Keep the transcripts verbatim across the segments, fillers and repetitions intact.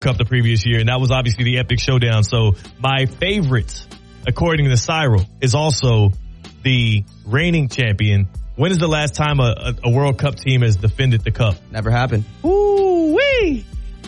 Cup the previous year, and that was obviously the epic showdown. So my favorite, according to Cyril, is also the reigning champion. When is the last time a, a, a World Cup team has defended the cup? Never happened. Ooh-wee.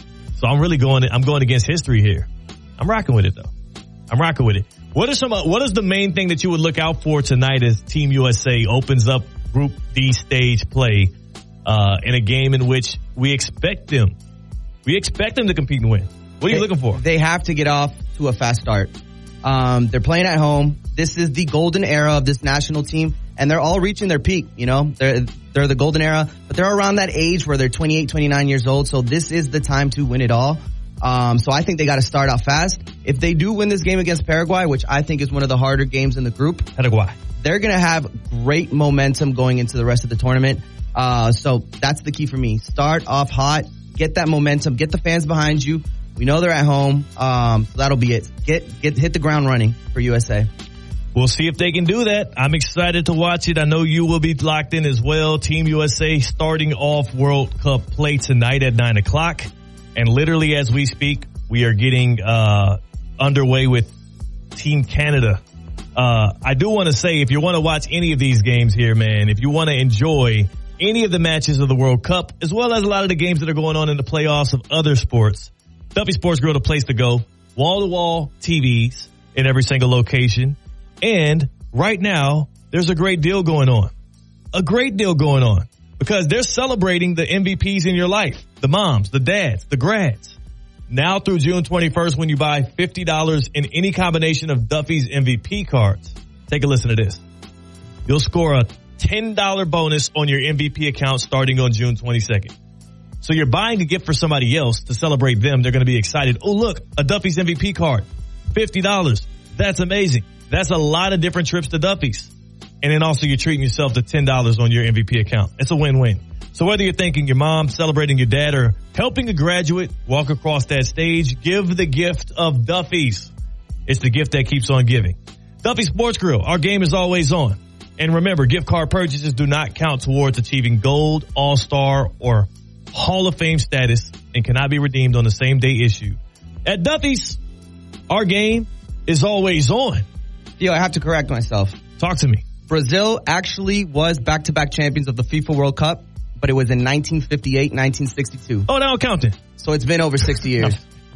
So I'm really going, I'm going against history here. I'm rocking with it, though. I'm rocking with it. What is some, what is the main thing that you would look out for tonight as Team U S A opens up Group D stage play uh, in a game in which we expect them, we expect them to compete and win? What are you they, looking for? They have to get off to a fast start. Um, they're playing at home. This is the golden era of this national team, and they're all reaching their peak. You know, they're they're the golden era, but they're around that age where they're twenty-eight, twenty-nine years old. So this is the time to win it all. Um, so I think they got to start out fast. If they do win this game against Paraguay, which I think is one of the harder games in the group, Paraguay, they're going to have great momentum going into the rest of the tournament. Uh, so that's the key for me. Start off hot, get that momentum, get the fans behind you. We know they're at home. Um, so that'll be it. Get, get, hit the ground running for U S A. We'll see if they can do that. I'm excited to watch it. I know you will be locked in as well. Team U S A starting off World Cup play tonight at nine o'clock. And literally as we speak, we are getting uh underway with Team Canada. Uh I do want to say, if you want to watch any of these games here, man, if you want to enjoy any of the matches of the World Cup, as well as a lot of the games that are going on in the playoffs of other sports, Duffy Sports Grill, the place to go. Wall-to-wall T Vs in every single location. And right now, there's a great deal going on. A great deal going on. Because they're celebrating the M V Ps in your life. The moms, the dads, the grads. Now through June twenty-first, when you buy fifty dollars in any combination of Duffy's M V P cards, take a listen to this. You'll score a ten dollars bonus on your M V P account starting on June twenty-second. So you're buying a gift for somebody else to celebrate them. They're going to be excited. Oh, look, a Duffy's M V P card. fifty dollars. That's amazing. That's a lot of different trips to Duffy's. And then also you're treating yourself to ten dollars on your M V P account. It's a win-win. So whether you're thanking your mom, celebrating your dad, or helping a graduate walk across that stage, give the gift of Duffy's. It's the gift that keeps on giving. Duffy Sports Grill, our game is always on. And remember, gift card purchases do not count towards achieving gold, all-star, or Hall of Fame status and cannot be redeemed on the same day issue. At Duffy's, our game is always on. Yo, I have to correct myself. Talk to me. Brazil actually was back-to-back champions of the FIFA World Cup, but it was in nineteen fifty-eight, nineteen sixty-two. Oh, now I'm counting. So it's been over sixty years.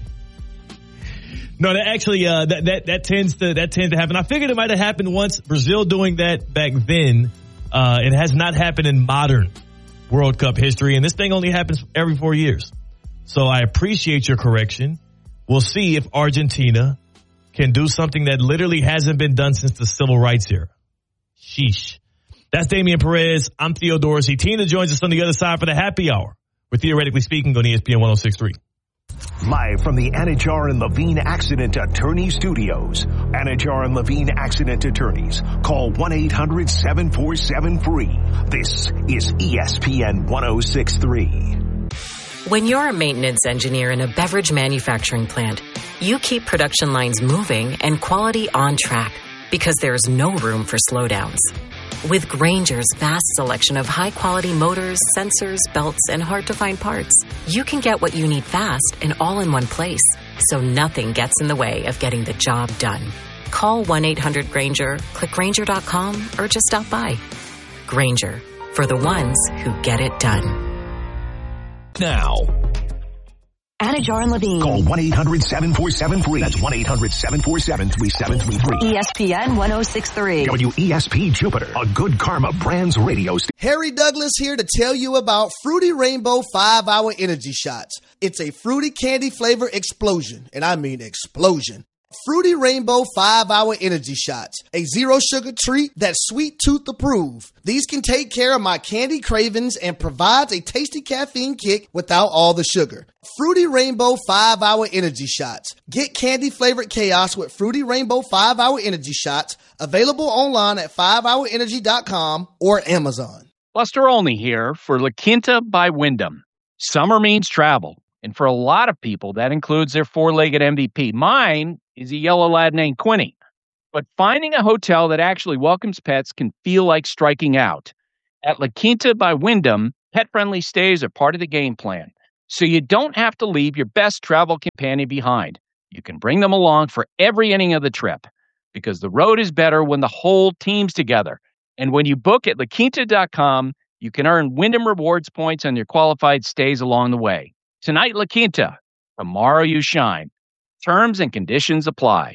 No, that actually, uh, that, that, that tends to, that tends to happen. I figured it might have happened once. Brazil doing that back then. Uh, it has not happened in modern World Cup history, and this thing only happens every four years. So I appreciate your correction. We'll see if Argentina can do something that literally hasn't been done since the civil rights era. Sheesh. That's Damian Perez. I'm Theo Dorsey. Tina joins us on the other side for the happy hour. We're Theoretically Speaking on E S P N one oh six point three. Live from the Anajar and Levine Accident Attorney Studios. Anajar and Levine Accident Attorneys. Call one eight hundred seven four seven free. This is E S P N one oh six point three. When you're a maintenance engineer in a beverage manufacturing plant, you keep production lines moving and quality on track because there's no room for slowdowns. With Grainger's vast selection of high-quality motors, sensors, belts, and hard-to-find parts, you can get what you need fast and all in one place, so nothing gets in the way of getting the job done. Call one eight hundred Grainger, click Grainger dot com, or just stop by. Grainger, for the ones who get it done. Now. Anajar and Levine. Call one eight hundred seven four seven free. That's one eight hundred seven four seven three seven three three. E S P N one oh six point three. W E S P Jupiter, a Good Karma Brands radio station. Harry Douglas here to tell you about Fruity Rainbow five hour Energy Shots. It's a fruity candy flavor explosion, and I mean explosion. Fruity Rainbow five hour Energy Shots, a zero sugar treat that's sweet tooth approved. These can take care of my candy cravings and provides a tasty caffeine kick without all the sugar. Fruity Rainbow five hour Energy Shots. Get candy flavored chaos with Fruity Rainbow five hour Energy Shots, available online at five hour energy dot com or Amazon. Buster Olney here for La Quinta by Wyndham. Summer means travel, and for a lot of people, that includes their four-legged M V P. Mine is a yellow lad named Quinny. But finding a hotel that actually welcomes pets can feel like striking out. At La Quinta by Wyndham, pet-friendly stays are part of the game plan. so you don't have to leave your best travel companion behind. You can bring them along for every inning of the trip, because the road is better when the whole team's together. And when you book at La Quinta dot com, you can earn Wyndham Rewards points on your qualified stays along the way. Tonight, La Quinta. Tomorrow, you shine. Terms and conditions apply.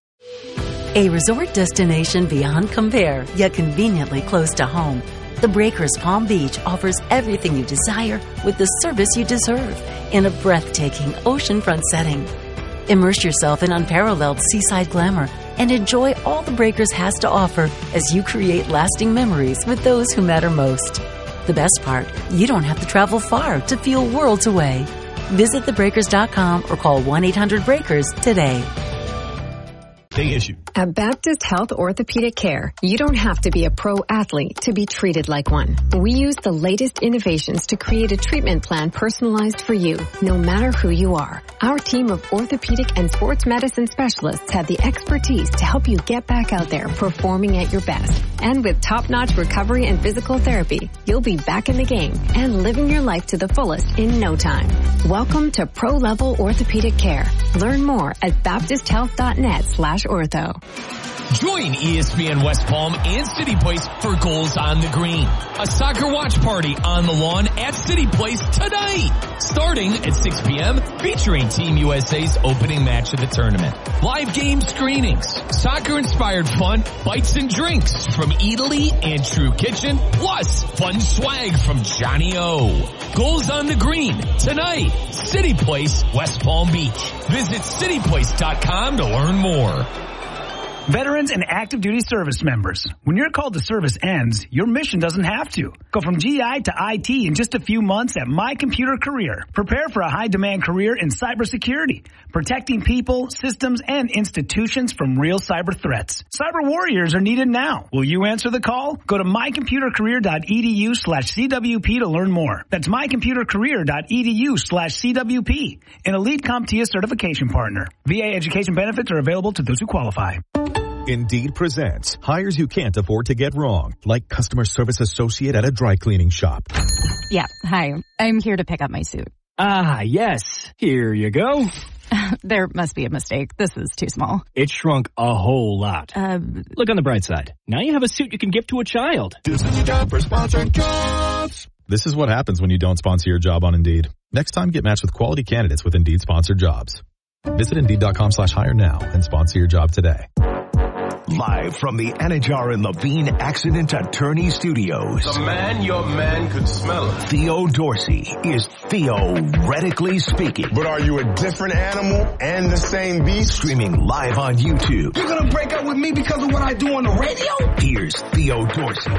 A resort destination beyond compare, yet conveniently close to home. The Breakers Palm Beach offers everything you desire with the service you deserve in a breathtaking oceanfront setting. Immerse yourself in unparalleled seaside glamour and enjoy all the Breakers has to offer as you create lasting memories with those who matter most. The best part, you don't have to travel far to feel worlds away. Visit the breakers dot com or call one eight hundred breakers today. Issue. At Baptist Health Orthopedic Care, you don't have to be a pro athlete to be treated like one. We use the latest innovations to create a treatment plan personalized for you, no matter who you are. Our team of orthopedic and sports medicine specialists have the expertise to help you get back out there performing at your best. And with top-notch recovery and physical therapy, you'll be back in the game and living your life to the fullest in no time. Welcome to Pro Level Orthopedic Care. Learn more at baptist health dot net slash ortho. Join E S P N West Palm and City Place for Goals on the Green, a soccer watch party on the lawn at City Place tonight, starting at six p.m., featuring Team U S A's opening match of the tournament. Live game screenings, soccer-inspired fun, bites and drinks from Italy and True Kitchen, plus fun swag from Johnny O. Goals on the Green tonight, City Place, West Palm Beach. Visit city place dot com to learn more. Veterans and active duty service members, when your call to service ends, your mission doesn't have to. Go from G I to I T in just a few months at My Computer Career. Prepare for a high-demand career in cybersecurity, protecting people, systems, and institutions from real cyber threats. Cyber warriors are needed now. Will you answer the call? Go to my computer career dot e d u slash c w p to learn more. That's my computer career dot e d u slash c w p, an elite CompTIA certification partner. V A education benefits are available to those who qualify. Indeed presents hires you can't afford to get wrong, like customer service associate at a dry cleaning shop. Yeah, hi. I'm here to pick up my suit. Ah, yes. Here you go. There must be a mistake. This is too small. It shrunk a whole lot. Uh, Look on the bright side. Now you have a suit you can give to a child. This is your job for sponsored jobs. This is what happens when you don't sponsor your job on Indeed. Next time, get matched with quality candidates with Indeed sponsored jobs. Visit Indeed dot com slash hire now and sponsor your job today. Live from the Anajar and Levine Accident Attorney Studios. The man your man could smell it. Theo Dorsey is theoretically speaking. But are you a different animal and the same beast? Streaming live on YouTube. You're gonna break up with me because of what I do on the radio? Here's Theo Dorsey.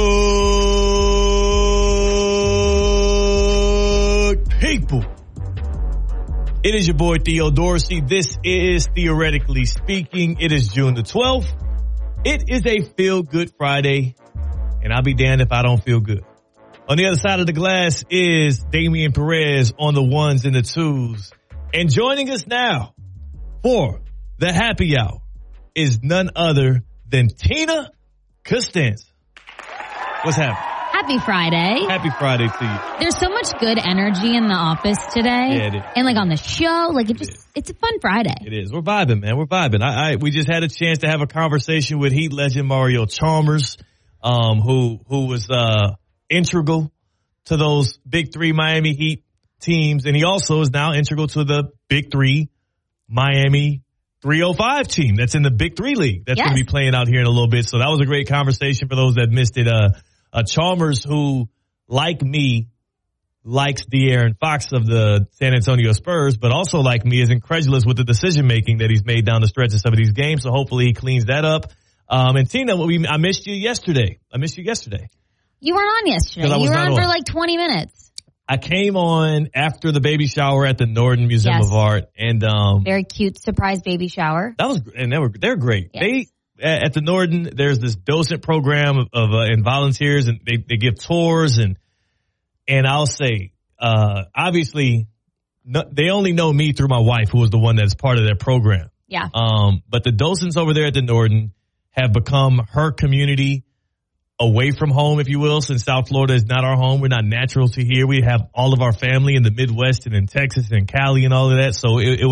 Good people. It is your boy Theo Dorsey. This is Theoretically Speaking. It is June the twelfth. It is a feel-good Friday, and I'll be damned if I don't feel good. On the other side of the glass is Damian Perez on the ones and the twos. And joining us now for the happy hour is none other than Tina Costanza. What's happening? Happy Friday. Happy Friday to you. There's so much good energy in the office today. Yeah, it is. And like on the show, like it just, it it's a fun Friday. It is. We're vibing, man. We're vibing. I, I, we just had a chance to have a conversation with Heat legend Mario Chalmers, um, who, who was, uh, integral to those big three Miami Heat teams. And he also is now integral to the big three Miami three oh five team that's in the big three league. That's yes. going to be playing out here in a little bit. So that was a great conversation for those that missed it. Uh, Uh, Chalmers, who, like me, likes De'Aaron Fox of the San Antonio Spurs, but also like me is incredulous with the decision-making that he's made down the stretch of some of these games. So hopefully he cleans that up. Um, and Tina, we, I missed you yesterday. I missed you yesterday. You weren't on yesterday. You were on, on for like twenty minutes. I came on after the baby shower at the Norden Museum yes. of Art. And, um, very cute surprise baby shower. That was, and they were, they're great. Yes. They, at the Norden, there's this docent program of, of uh, and volunteers, and they, they give tours, and and I'll say, uh, obviously, no, they only know me through my wife, who was the one that's part of their program. Yeah. Um, but the docents over there at the Norden have become her community away from home, if you will, since South Florida is not our home. We're not natural to here. We have all of our family in the Midwest and in Texas and Cali and all of that. So it, it